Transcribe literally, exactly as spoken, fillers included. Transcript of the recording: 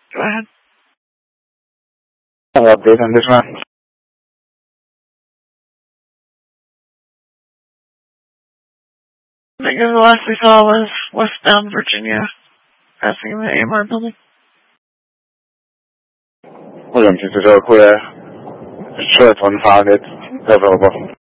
Go ahead. I'll update on this one. I think the last we saw was westbound Virginia, passing the A M R building. William, since it's all clear, short one found it, available.